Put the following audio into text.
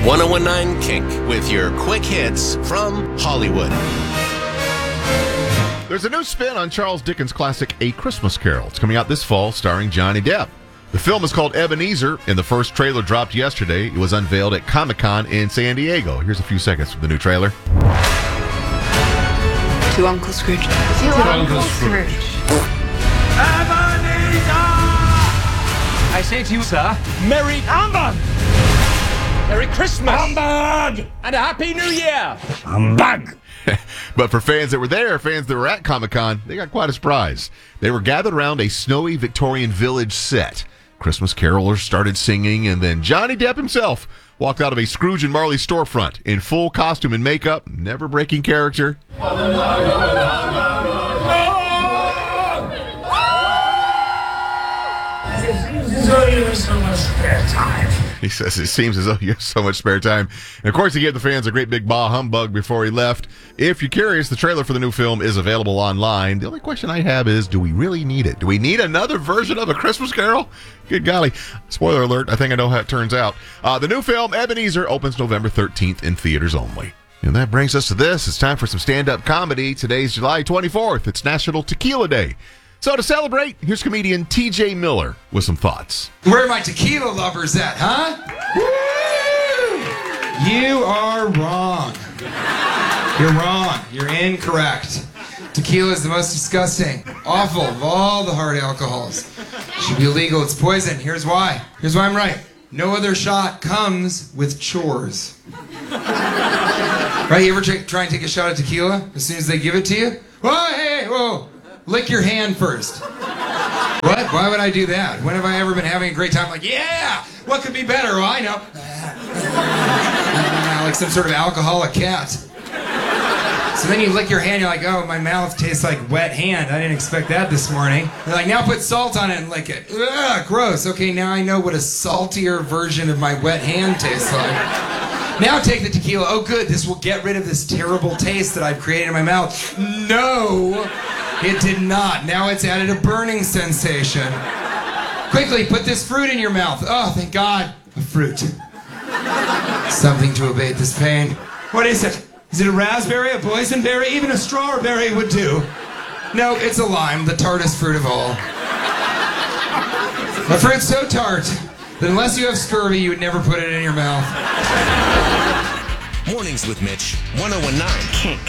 1019 Kink with your quick hits from Hollywood. There's a new spin on Charles Dickens' classic A Christmas Carol. It's coming out this fall, starring Johnny Depp. The film is called Ebenezer, and the first trailer dropped yesterday. It was unveiled at Comic-Con in San Diego. Here's a few seconds from the new trailer. To Uncle Scrooge. To Uncle Scrooge. Ebenezer! I say to you, sir, Merry Humbug! Merry Christmas! Humbug! And a Happy New Year! Humbug! But for fans that were there, fans that were at Comic-Con, they got quite a surprise. They were gathered around a snowy Victorian village set. Christmas carolers started singing, and then Johnny Depp himself walked out of a Scrooge and Marley storefront in full costume and makeup, never breaking character. He says it seems as though you have so much spare time. And of course, he gave the fans a great big bah humbug before he left. If you're curious, the trailer for the new film is available online. The only question I have is, do we really need it? Do we need another version of A Christmas Carol? Good golly. Spoiler alert, I think I know how it turns out. The new film, Ebenezer, opens November 13th in theaters only. And that brings us to this. It's time for some stand-up comedy. Today's July 24th. It's National Tequila Day. So to celebrate, here's comedian T.J. Miller with some thoughts. Where are my tequila lovers at, huh? Woo! You are wrong. You're wrong. You're incorrect. Tequila is the most disgusting, awful of all the hard alcohols. It should be illegal. It's poison. Here's why. Here's why I'm right. No other shot comes with chores. Right? You ever try and take a shot of tequila as soon as they give it to you? Whoa, hey, whoa. Lick your hand first. What? Why would I do that? When have I ever been having a great time? Like, yeah, what could be better? Oh, I know. Like some sort of alcoholic cat. So then you lick your hand, you're like, oh, my mouth tastes like wet hand. I didn't expect that this morning. They're like, now put salt on it and lick it. Ugh, gross. Okay, now I know what a saltier version of my wet hand tastes like. Now take the tequila. Oh, good, this will get rid of this terrible taste that I've created in my mouth. No. It did not. Now it's added a burning sensation. Quickly, put this fruit in your mouth. Oh, thank God. A fruit. Something to abate this pain. What is it? Is it a raspberry, a boysenberry? Even a strawberry would do. No, it's a lime, the tartest fruit of all. A fruit so tart that unless you have scurvy, you would never put it in your mouth. Mornings with Mitch, 1019 Kink.